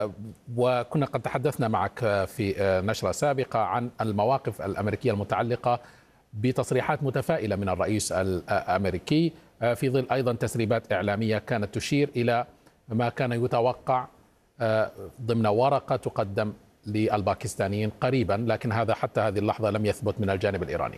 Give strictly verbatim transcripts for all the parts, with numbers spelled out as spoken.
وكنا قد تحدثنا معك في نشرة سابقة عن المواقف الأمريكية المتعلقة بتصريحات متفائلة من الرئيس الأمريكي في ظل أيضا تسريبات إعلامية كانت تشير إلى ما كان يتوقع ضمن ورقة تقدم للباكستانيين قريبا، لكن هذا حتى هذه اللحظة لم يثبت من الجانب الإيراني.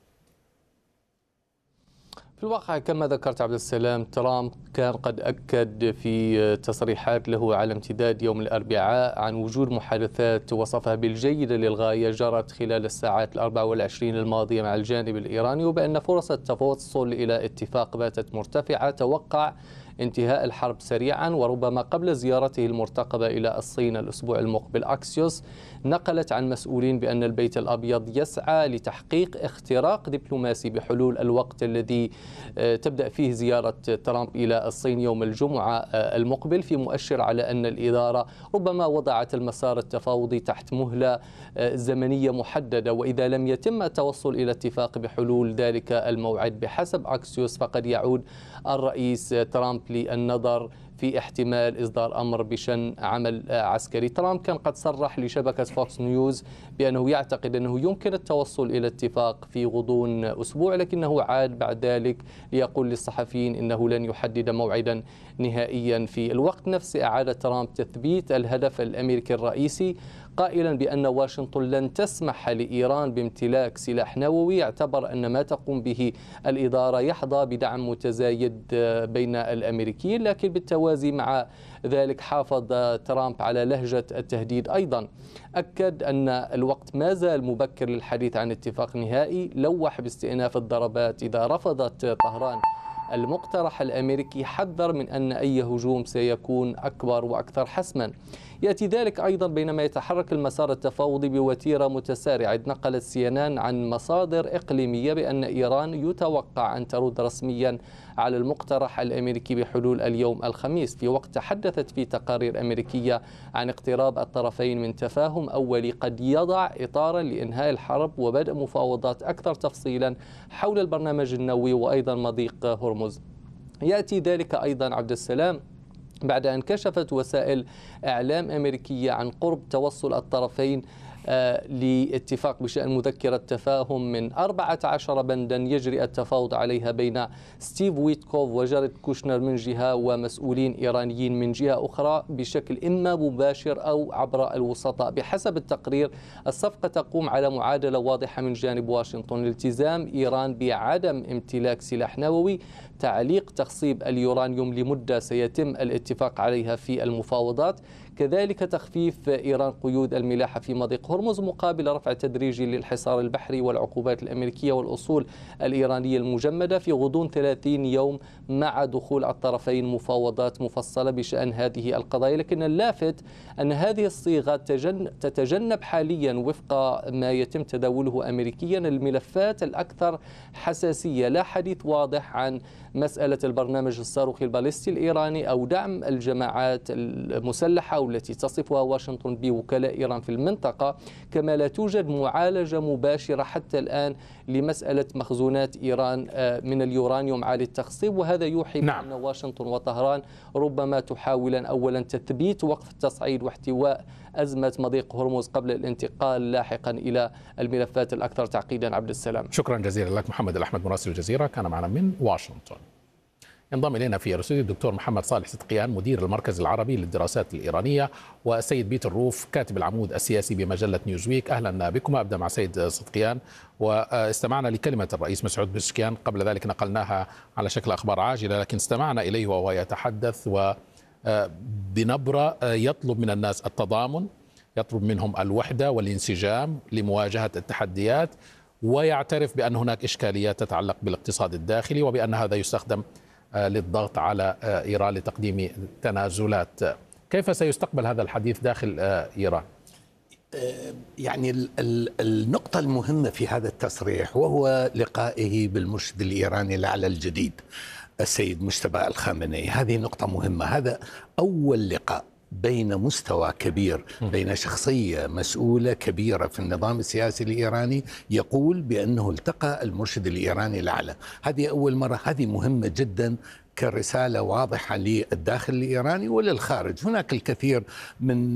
في الواقع كما ذكرت عبد السلام، ترامب كان قد أكد في تصريحات له على امتداد يوم الأربعاء عن وجود محادثات وصفها بالجيدة للغاية جرت خلال الساعات الأربع والعشرين الماضية مع الجانب الإيراني، وبأن فرص التوصل إلى اتفاق باتت مرتفعة. توقع انتهاء الحرب سريعا وربما قبل زيارته المرتقبة إلى الصين الأسبوع المقبل. أكسيوس نقلت عن مسؤولين بأن البيت الأبيض يسعى لتحقيق اختراق دبلوماسي بحلول الوقت الذي تبدأ فيه زيارة ترامب إلى الصين يوم الجمعة المقبل، في مؤشر على أن الإدارة ربما وضعت المسار التفاوضي تحت مهلة زمنية محددة، وإذا لم يتم التوصل إلى اتفاق بحلول ذلك الموعد بحسب أكسيوس فقد يعود الرئيس ترامب للنظر في احتمال إصدار أمر بشن عمل عسكري. ترامب كان قد صرح لشبكة فوكس نيوز بأنه يعتقد أنه يمكن التوصل إلى اتفاق في غضون أسبوع، لكنه عاد بعد ذلك ليقول للصحفيين أنه لن يحدد موعدا نهائيا. في الوقت نفسه أعاد ترامب تثبيت الهدف الأمريكي الرئيسي، قائلا بأن واشنطن لن تسمح لإيران بامتلاك سلاح نووي. اعتبر أن ما تقوم به الإدارة يحظى بدعم متزايد بين الأمريكيين، لكن بالتوازي مع ذلك حافظ ترامب على لهجة التهديد. أيضا أكد أن الوقت ما زال مبكر للحديث عن اتفاق نهائي، لوح باستئناف الضربات إذا رفضت طهران المقترح الأمريكي، حذر من أن أي هجوم سيكون أكبر وأكثر حسما. يأتي ذلك أيضا بينما يتحرك المسار التفاوضي بوتيرة متسارعة. نقلت سي إن إن عن مصادر إقليمية بأن إيران يتوقع أن ترد رسميا على المقترح الأمريكي بحلول اليوم الخميس، في وقت تحدثت في تقارير أمريكية عن اقتراب الطرفين من تفاهم أولي قد يضع إطارا لإنهاء الحرب وبدء مفاوضات أكثر تفصيلا حول البرنامج النووي وأيضا مضيق هرمز. يأتي ذلك أيضا عبد السلام بعد أن كشفت وسائل إعلام أمريكية عن قرب توصل الطرفين لاتفاق بشأن مذكرة تفاهم من أربعة عشر بندا يجري التفاوض عليها بين ستيف ويتكوف وجاريد كوشنر من جهة ومسؤولين إيرانيين من جهة أخرى بشكل إما مباشر أو عبر الوسطاء. بحسب التقرير الصفقة تقوم على معادلة واضحة من جانب واشنطن: التزام إيران بعدم امتلاك سلاح نووي، تعليق تخصيب اليورانيوم لمدة سيتم الاتفاق عليها في المفاوضات، كذلك تخفيف إيران قيود الملاحة في مضيق هرمز مقابل رفع تدريجي للحصار البحري والعقوبات الأمريكية والأصول الإيرانية المجمدة في غضون ثلاثين يوم مع دخول الطرفين مفاوضات مفصلة بشأن هذه القضايا. لكن اللافت أن هذه الصيغة تتجنب حاليا وفق ما يتم تداوله أمريكيا الملفات الأكثر حساسية. لا حديث واضح عن مسألة البرنامج الصاروخي الباليستي الإيراني أو دعم الجماعات المسلحة والتي تصفها واشنطن بوكلاء إيران في المنطقة، كما لا توجد معالجة مباشرة حتى الآن لمسألة مخزونات إيران من اليورانيوم عالي التخصيب، وهذا يوحي نعم. بأن واشنطن وطهران ربما تحاولا أولا تثبيت وقف التصعيد واحتواء أزمة مضيق هرمز قبل الانتقال لاحقا إلى الملفات الأكثر تعقيدا. عبد السلام، شكرا جزيلا لك. محمد الأحمد مراسل الجزيرة كان معنا من واشنطن. ينضم إلينا في الاستوديو الدكتور محمد صالح صدقيان مدير المركز العربي للدراسات الإيرانية، والسيد بيتر روف كاتب العمود السياسي بمجلة نيوزويك. أهلا بكم. أبدأ مع سيد صدقيان، واستمعنا لكلمة الرئيس مسعود بزشكيان، قبل ذلك نقلناها على شكل أخبار عاجلة، لكن استمعنا إليه وهو يتحدث وبنبرة يطلب من الناس التضامن، يطلب منهم الوحدة والانسجام لمواجهة التحديات، ويعترف بأن هناك إشكاليات تتعلق بالاقتصاد الداخلي وبأن هذا يستخدم للضغط على إيران لتقديم تنازلات. كيف سيستقبل هذا الحديث داخل إيران؟ يعني النقطة المهمة في هذا التصريح وهو لقائه بالمرشد الإيراني الأعلى الجديد السيد مجتبى الخامنئي، هذه نقطة مهمة. هذا أول لقاء بين مستوى كبير، بين شخصية مسؤولة كبيرة في النظام السياسي الإيراني يقول بأنه التقى المرشد الإيراني الأعلى. هذه أول مرة، هذه مهمة جدا كرسالة واضحة للداخل الإيراني وللخارج. هناك الكثير من